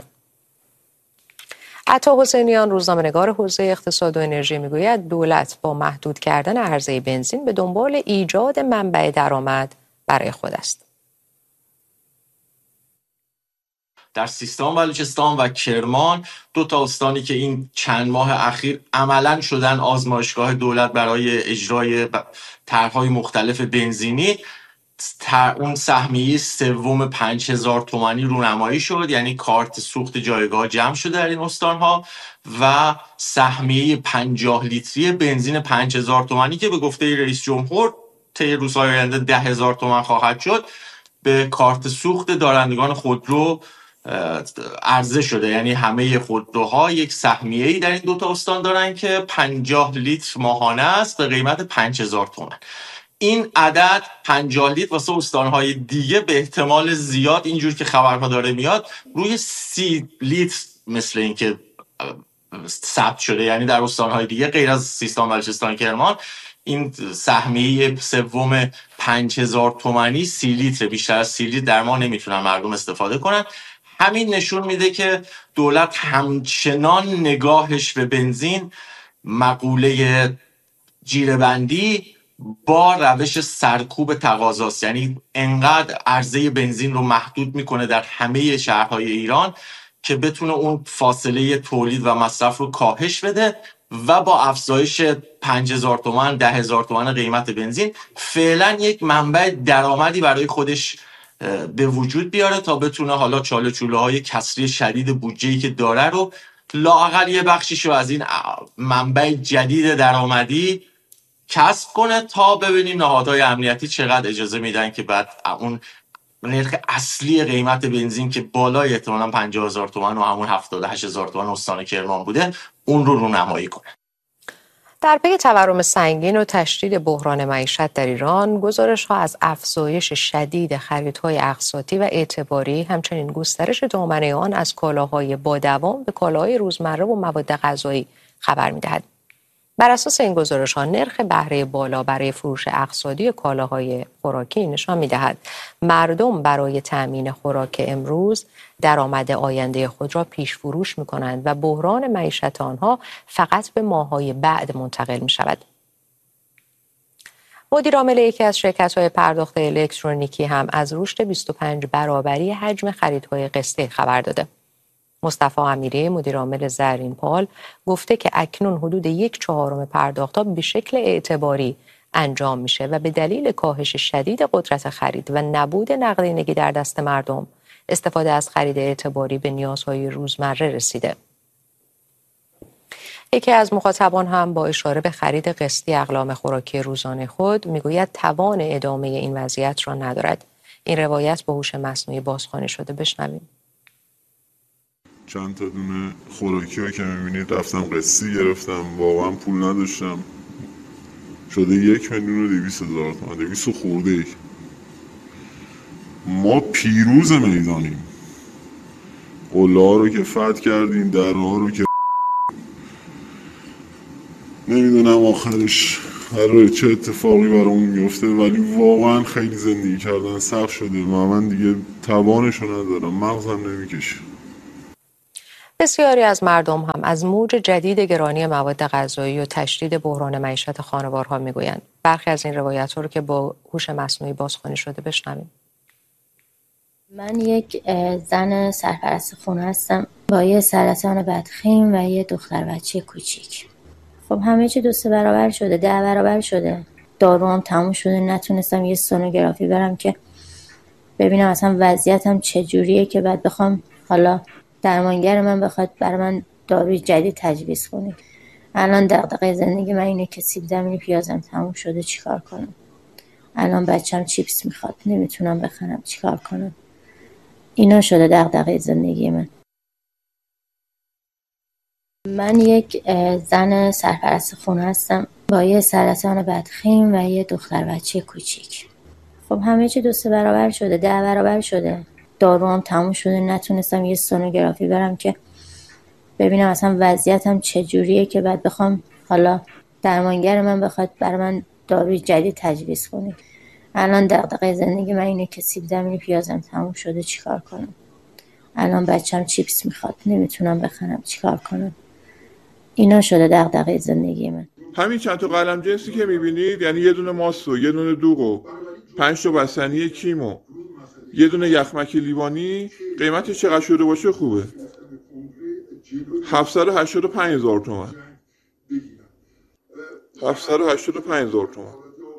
عطا حسینیان روزنامه‌نگار حوزه اقتصاد و انرژی میگوید دولت با محدود کردن عرضه بنزین به دنبال ایجاد منبع درآمد برای خود است. در سیستان بلوچستان و کرمان، دو تا استانی که این چند ماه اخیر عملاً شدن آزمایشگاه دولت برای اجرای طرح‌های مختلف بنزینی، اون سهمیه سوم پنج هزار تومانی رونمایی شد، یعنی کارت سوخت جایگاه جمع شده در این استانها و سهمیه پنجاه لیتری بنزین پنج هزار تومانی که به گفته رئیس جمهور طی روزهای آینده ده هزار تومان خواهد شد به کارت سوخت دارندگان خودرو عرضه شده. یعنی همه خودروها یک سهمیه‌ای در این دو تا استان دارن که پنجاه لیتر ماهانه است به قیمت پنج هزار تومان. این عدد پنجاه لیتر واسه استانهای دیگه به احتمال زیاد اینجور که خبرها داره میاد روی سی لیتر مثل این که ثبت شده، یعنی در استانهای دیگه غیر از سیستان بلوچستان کرمان این سهمیه سوم پنج هزار تومانی سی لیتر، بیشتر از سی لیتر در ماه نمیتونن مردم استفاده کنن. همین نشون میده که دولت همچنان نگاهش به بنزین مقوله جیره‌بندی با روش سرکوب تقاضاست، یعنی انقدر عرضه بنزین رو محدود میکنه در همه شهرهای ایران که بتونه اون فاصله تولید و مصرف رو کاهش بده و با افزایش پنج هزار تومان ده هزار تومان قیمت بنزین فعلا یک منبع درآمدی برای خودش به وجود بیاره تا بتونه حالا چاله چوله های کسری شدید بودجه‌ای که داره رو لااقل یه بخشیشو از این منبع جدید درآمدی کسب کنه تا ببینیم نهادهای امنیتی چقدر اجازه میدن که بعد اون نرخ اصلی قیمت بنزین که بالای احتمالاً پنجاه هزار تومان و همون هفتاد و هشت هزار تومان استان کرمان بوده اون رو رونمایی کنه. در پی تورم سنگین و تشدید بحران معیشت در ایران، گزارش‌ها از افزایش شدید خریدهای اقساطی و اعتباری، همچنین گسترش دامنه آن از کالاهای با دوام به کالاهای روزمره و مواد غذایی خبر می‌دهد. بر اساس این گزارش‌ها نرخ بهره بالا برای فروش اقتصادی کالاهای خوراکی نشان می‌دهد مردم برای تأمین خوراک امروز درآمد آینده خود را پیش فروش می‌کنند و بحران معیشت آنها فقط به ماه‌های بعد منتقل می‌شود. مدیر عامل یکی از شرکت‌های پرداخت الکترونیکی هم از رشد بیست و پنج برابری حجم خریدهای قسطی خبر داده. مصطفی امیری مدیر عامل زرین پال گفته که اکنون حدود یک چهارم پرداخت‌ها به شکل اعتباری انجام میشه و به دلیل کاهش شدید قدرت خرید و نبود نقدینگی در دست مردم، استفاده از خرید اعتباری به نیازهای روزمره رسیده. یکی از مخاطبان هم با اشاره به خرید قسطی اقلام خوراکی روزانه خود میگوید توان ادامه این وضعیت را ندارد. این روایت با هوش مصنوعی بازخوانی شده. بشنویم. چند تا دونه خوراکی ها که میبینید رفتم قسطی گرفتم، واقعا پول نداشتم، شده یک میلیون و دویست هزار تومان، دویست خورده ای. ما پیروز میدانیم، قله ها رو که فتح کردیم، در ها رو که نمیدونم آخرش قراره چه اتفاقی برامون میفته، ولی واقعا خیلی زندگی کردن سخت شده و من دیگه توانشو ندارم، مغزم نمیکشه. بسیاری از مردم هم از موج جدید گرانی مواد غذایی و تشدید بحران معیشت خانوارها میگویند. برخی از این روایت‌ها رو که با هوش مصنوعی بازخوانی شده بشنویم. من یک زن سرپرست خونه هستم با یه سرطان بدخیم و یه دختر بچه کوچیک. خب همه چی دو سه برابر شده، ده برابر شده. داروام تموم شده، نتونستم یه سونوگرافی برم که ببینم اصلا وضعیتم چجوریه که بعد بخوام حالا درمانگر من بخواد برای من داروی جدید تجویز کنه. الان دغدغه زندگی من اینه که سیب زمینی پیازم تموم شده، چیکار کنم؟ الان بچه‌م چیپس میخواد، نمیتونم بخرم، چیکار کنم؟ اینا شده دغدغه زندگی من. من یک زن سرپرست خونه هستم با یه سرطان بدخیم و یه دختر بچه کوچیک. خب همه چی دو سه برابر شده، ده برابر شده. داروام تموم شده، نتونستم یه سونوگرافی برم که ببینم اصلا وضعیتم چجوریه که بعد بخوام حالا درمانگر من بخواد برای من داروی جدید تجویز کنه. الان دغدغه زندگی من اینه که سیب زمینی پیازم تموم شده، چیکار کنم؟ الان بچه‌م چیپس میخواد، نمیتونم بخرم، چیکار کنم؟ اینا شده دغدغه زندگی من. همین چند تا قلم جنسی که میبینید، یعنی یه دونه ماستو، یه دونه دوغو، پنج تا بستنی کیمو، یه دونه یخمک لیوانی، قیمتش چقدر شده باشه خوبه؟ هفتصد و هشتاد و پنج هزار تومان. هفتصد و هشتاد و پنج هزار تومان.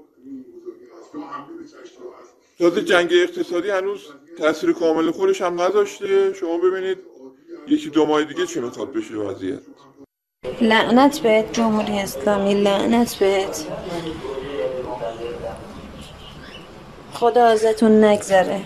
تازه جنگ اقتصادی هنوز تاثیر کامل خودش هم نذاشته. شما ببینید یکی دو ماه دیگه چی میخواد بشه وضعیت. لعنت بهت جمهوری اسلامی، لعنت بهت. خدا ازتون نگذره.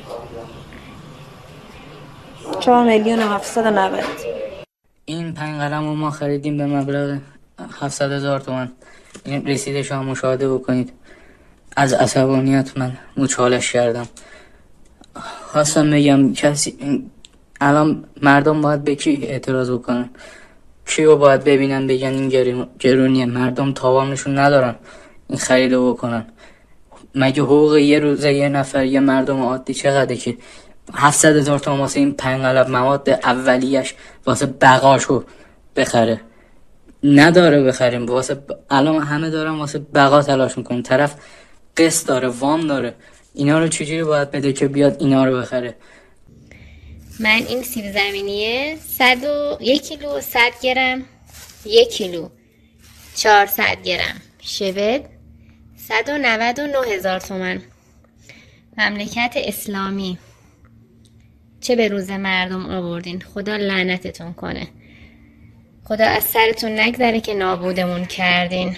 چهار میلیون و هفتصد و نود. این پنج قلم رو ما خریدیم به مبلغ هفتصد هزار تومان. این رسیدش هم مشاهده بکنید. از عصبانیت من مچالش کردم. خواستم بگم کسی الان مردم باید به کی اعتراض بکنن؟ کیو باید ببینن بگن این گرونیه؟ مردم تاوانشون ندارن این خریدو بکنن. مگه حقوق یه روزه یه نفر یه مردم عادی چقدره که هفتصد هزار تومان واسه این پنج قلم مواد اولیش واسه بقاشو بخره؟ نداره بخریم، واسه ب... الان همه دارن واسه بقا تلاش میکنن، طرف قسط داره، وام داره، اینا رو چجوری باید بده که بیاد اینا رو بخره؟ من این سیب زمینیه صد و یک کیلو صد گرم، یک کیلو چهارصد گرم شبت صد و نود و نه هزار تومان. مملکت اسلامی چه به روز مردم آوردین، خدا لعنتتون کنه، خدا از سرتون نگذره که نابودمون کردین.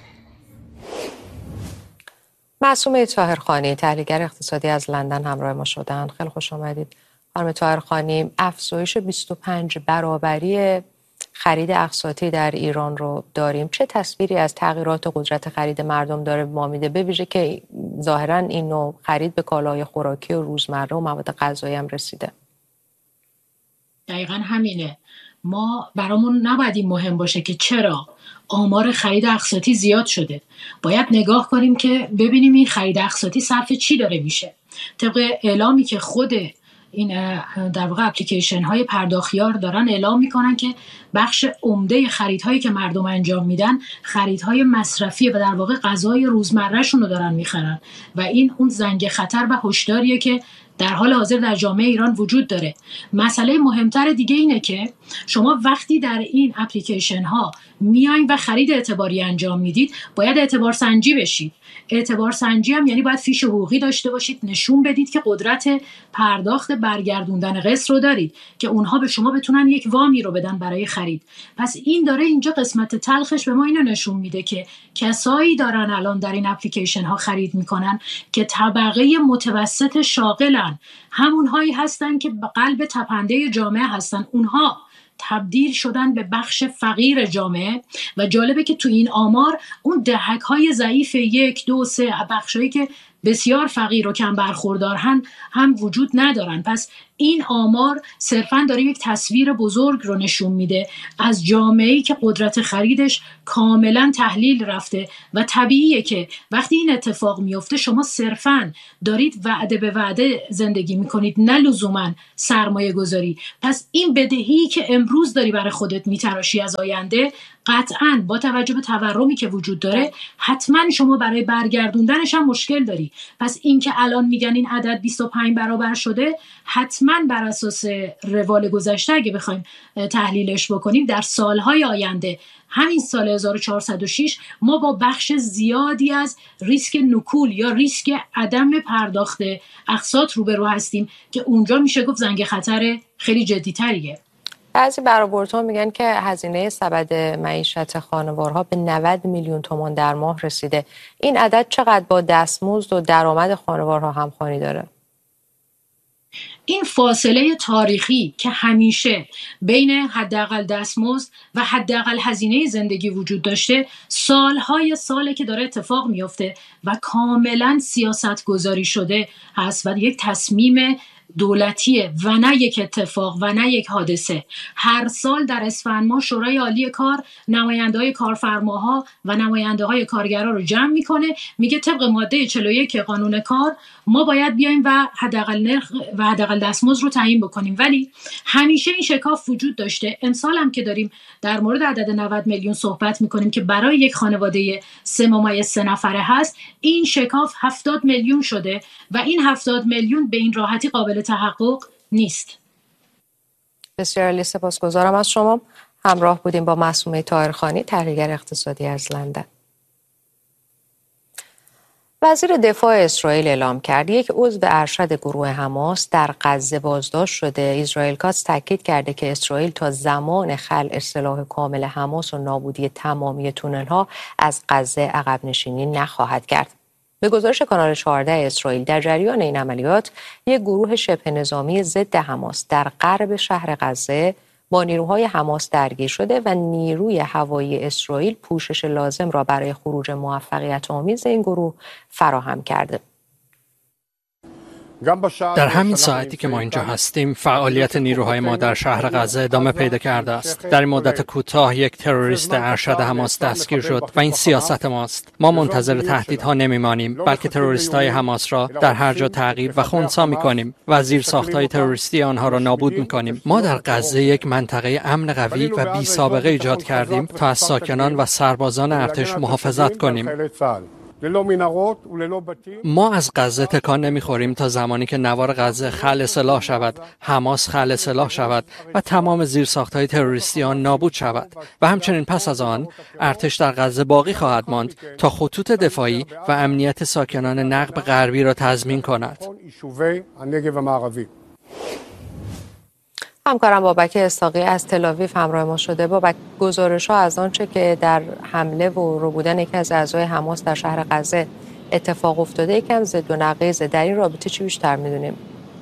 معصومه طاهرخانی تحلیلگر اقتصادی از لندن همراه ما شدن. خیلی خوش آمدید خانم طاهرخانی. افزایش بیست و پنج برابری خرید اقساطی در ایران رو داریم. چه تصویری از تغییرات قدرت خرید مردم داره ما میده، به ویژه که ظاهرا این نوع خرید به کالاهای خوراکی و روزمره و مواد غذایی هم رسیده؟ دقیقاً همینه. ما برامون نباید این مهم باشه که چرا آمار خرید اقساطی زیاد شده. باید نگاه کنیم که ببینیم این خرید اقساطی صرف چی داره میشه. طبق اعلامی که خود این در واقع اپلیکیشن های پرداختیار دارن اعلام میکنن که بخش عمده خریدهایی که مردم انجام میدن خریدهای مصرفیه و در واقع غذای روزمره شون رو دارن میخرن و این اون زنگ خطر و هشداریه که در حال حاضر در جامعه ایران وجود داره. مسئله مهمتر دیگه اینه که شما وقتی در این اپلیکیشن ها میایین و خرید اعتباری انجام میدید باید اعتبار سنجی بشید. اعتبار سنجی هم یعنی باید فیش حقوقی داشته باشید، نشون بدید که قدرت پرداخت برگردوندن قسط رو دارید که اونها به شما بتونن یک وامی رو بدن برای خرید. پس این داره اینجا قسمت تلخش به ما اینو نشون میده که کسایی دارن الان در این اپلیکیشن ها خرید میکنن که طبقه متوسط شاغلن، همونهایی هستن که به قلب تپنده جامعه هستن، اونها تبدیل شدن به بخش فقیر جامعه و جالبه که تو این آمار اون دهک های ضعیف یک دو سه بخشایی که بسیار فقیر و کم برخوردارن هم وجود ندارن. پس این آمار صرفاً داره یک تصویر بزرگ رو نشون میده از جامعه‌ای که قدرت خریدش کاملاً تحلیل رفته و طبیعیه که وقتی این اتفاق میفته شما صرفاً دارید وعده به وعده زندگی میکنید، نه لزوماً سرمایه گذاری. پس این بدهی که امروز داری برای خودت میتراشی از آینده قطعاً با توجه به تورمی که وجود داره حتما شما برای برگردوندنش هم مشکل داری. پس این که الان میگن این عدد بیست و پنج برابر شده حتما بر اساس روال گذشته اگه بخوایم تحلیلش بکنیم در سالهای آینده، همین سال هزار و چهارصد و شش ما با بخش زیادی از ریسک نکول یا ریسک عدم پرداخت اقساط روبرو هستیم که اونجا میشه گفت زنگ خطر خیلی جدی‌تریه. بعضی برآوردها میگن که هزینه سبد معیشت خانوارها به نود میلیون تومان در ماه رسیده. این عدد چقدر با دستمزد و درآمد خانوارها همخوانی داره؟ این فاصله تاریخی که همیشه بین حداقل دستمزد و حداقل هزینه زندگی وجود داشته سالهای ساله که داره اتفاق میفته و کاملا سیاست گذاری شده هست و یک تصمیم دولتیه و نه یک اتفاق و نه یک حادثه. هر سال در اسفند ماه شورای عالی کار نماینده‌های کارفرماها و نماینده‌های کارگرا رو جمع میکنه، میگه طبق ماده چهل و یک قانون کار ما باید بیایم و حداقل نرخ و حداقل دستمزد رو تعیین بکنیم. ولی همیشه این شکاف وجود داشته. امسال هم که داریم در مورد عدد نود میلیون صحبت میکنیم که برای یک خانواده سه ممیز سه نفره هست، این شکاف هفتاد میلیون شده و این هفتاد میلیون به این راحتی قابل تحقق نیست. بسیار عالی، سپاسگزارم از شما. همراه بودیم با معصومه طاهرخانی تحلیلگر اقتصادی از لندن. وزیر دفاع اسرائیل اعلام کرد یک عضو ارشد گروه حماس در غزه بازداشت شده. اسرائیل کاس تاکید کرده که اسرائیل تا زمان خلع سلاح کامل حماس و نابودی تمامی تونل‌ها از غزه عقب نشینی نخواهد کرد. به گزارش کانال چهارده اسرائیل در جریان این عملیات یک گروه شبه نظامی ضد حماس در غرب شهر غزه با نیروهای حماس درگیر شده و نیروی هوایی اسرائیل پوشش لازم را برای خروج موفقیت آمیز این گروه فراهم کرده. در همین ساعتی که ما اینجا هستیم فعالیت نیروهای ما در شهر غزه ادامه پیدا کرده است. در این مدت کوتاه یک تروریست ارشد حماس دستگیر شد و این سیاست ماست. ما منتظر تهدیدها نمیمانیم، بلکه تروریست‌های حماس را در هر جا تغییر و خنثی می‌کنیم و زیرساخت‌های تروریستی آنها را نابود می‌کنیم. ما در غزه یک منطقه امن قوی و بی سابقه ایجاد کردیم تا از ساکنان و سربازان ارتش محافظت کنیم. ما از غزه تکان نمیخوریم تا زمانی که نوار غزه خلع سلاح شود، حماس خلع سلاح شود و تمام زیرساخت‌های تروریستی آن نابود شود و همچنین پس از آن ارتش در غزه باقی خواهد ماند تا خطوط دفاعی و امنیت ساکنان نقب غربی را تضمین کند. همکارم بابک اسحاقی از تل‌آویو همراه ما شده. بابک، گزارش‌ها از آنچه که در حمله و ربودن یکی از اعضای حماس در شهر غزه اتفاق افتاده یکم ضد و نقیضه. در این رابطه چی بیشتر می‌دونیم؟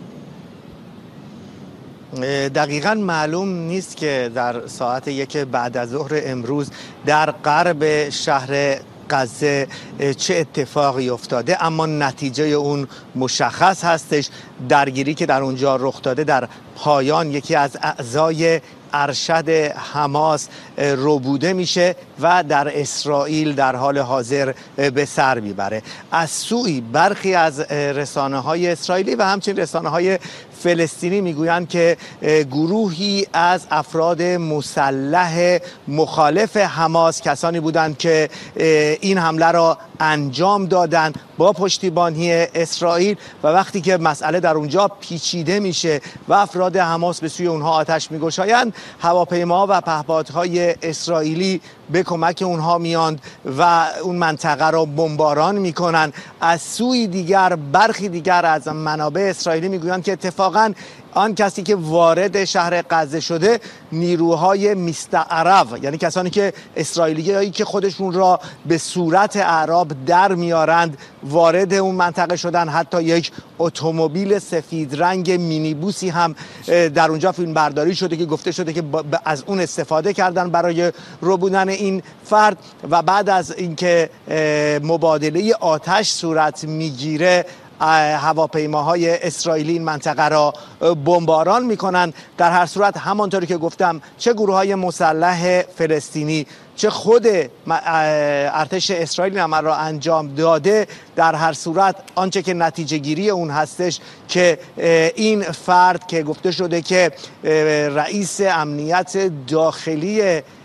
دقیقاً معلوم نیست که در ساعت یک بعد از ظهر امروز در غرب شهر غزه چه اتفاقی افتاده، اما نتیجه اون مشخص هستش. درگیری که در اونجا رخ داده در پایان یکی از اعضای ارشد حماس ربوده میشه و در اسرائیل در حال حاضر به سر میبره. از سوی برخی از رسانه‌های اسرائیلی و همچنین رسانه‌های فلسطینی میگویند که گروهی از افراد مسلح مخالف حماس کسانی بودند که این حمله را انجام دادند با پشتیبانی اسرائیل و وقتی که مسئله در اونجا پیچیده میشه و افراد حماس به سوی اونها آتش میگشایند، هواپیما و پهپادهای اسرائیلی به کمک اونها میاند و اون منطقه را بمباران میکنن. از سوی دیگر برخی دیگر از منابع اسرائیلی میگویند که اتفاقاً آن کسی که وارد شهر غزه شده نیروهای مستعرب، یعنی کسانی که اسرائیلیایی که خودشون را به صورت اعراب در میارند وارد اون منطقه شدن. حتی یک اتومبیل سفید رنگ مینیبوسی هم در اونجا فیلم برداری شده که گفته شده که از اون استفاده کردن برای ربودن این فرد و بعد از اینکه مبادله آتش صورت میگیره هواپیماهای اسرائیلی این منطقه را بمباران میکنن. در هر صورت همانطوری که گفتم چه گروه های مسلح فلسطینی چه خود ارتش اسرائیل عمل را انجام داده، در هر صورت آنچه که نتیجه گیری اون هستش که این فرد که گفته شده که رئیس امنیت داخلی